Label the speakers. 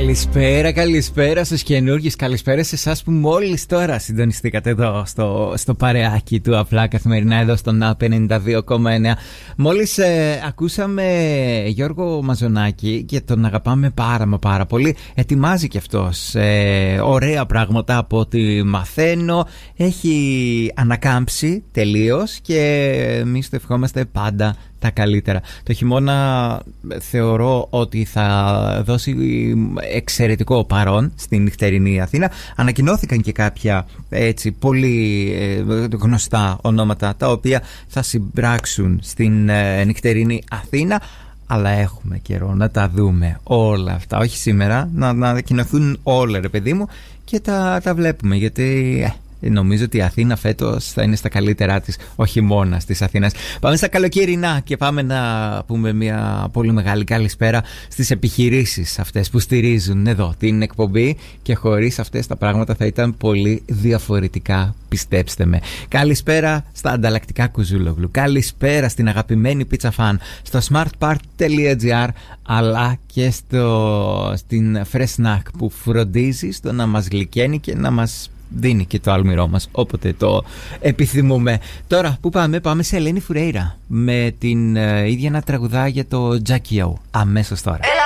Speaker 1: Καλησπέρα στους καινούργιους. Καλησπέρα σε εσάς που μόλις τώρα συντονιστήκατε εδώ στο παρεάκι του Απλά Καθημερινά, εδώ στο ΝΑ 92,9. Μόλις ακούσαμε Γιώργο Μαζονάκη και τον αγαπάμε πάρα πολύ. Ετοιμάζει και αυτός ωραία πράγματα από ό,τι μαθαίνω. Έχει ανακάμψει τελείως και εμείς το ευχόμαστε πάντα τα καλύτερα. Το χειμώνα θεωρώ ότι θα δώσει εξαιρετικό παρόν στην νυχτερινή Αθήνα. Ανακοινώθηκαν και κάποια έτσι πολύ γνωστά ονόματα τα οποία θα συμπράξουν στην νυχτερινή Αθήνα. Αλλά έχουμε καιρό να τα δούμε όλα αυτά. Όχι σήμερα, να ανακοινωθούν όλα, ρε παιδί μου, και τα βλέπουμε, γιατί νομίζω ότι η Αθήνα φέτος θα είναι στα καλύτερά της, ο χειμώνας της Αθήνας. Πάμε στα καλοκαιρινά και πάμε να πούμε μια πολύ μεγάλη καλησπέρα στις επιχειρήσεις αυτές που στηρίζουν εδώ την εκπομπή, και χωρίς αυτές τα πράγματα θα ήταν πολύ διαφορετικά, πιστέψτε με. Καλησπέρα στα ανταλλακτικά Κουζούλογλου, καλησπέρα στην αγαπημένη Pizza Fan, στο smartpart.gr, αλλά και στην Fresh Snack που φροντίζει στο να μας γλυκαίνει και να μας δίνει και το αλμυρό μας όποτε το επιθυμούμε. Τώρα που πάμε σε Ελένη Φουρέιρα με την ίδια να τραγουδά για το Τζακιό αμέσως τώρα.